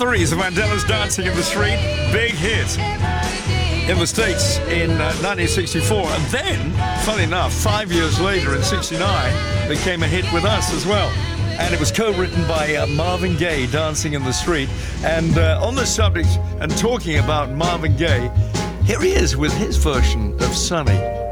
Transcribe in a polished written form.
3 is Vandellas Dancing in the Street. Big hit in the States in 1964. And then, funny enough, 5 years later in 69, became a hit with us as well. And it was co-written by Marvin Gaye, Dancing in the Street. And on the subject and talking about Marvin Gaye, here he is with his version of Sunny.